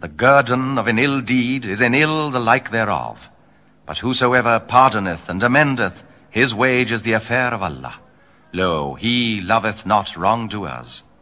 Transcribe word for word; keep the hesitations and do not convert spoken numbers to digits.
The guerdon of an ill deed is in ill the like thereof. But whosoever pardoneth and amendeth, his wage is the affair of Allah. Lo, he loveth not wrongdoers.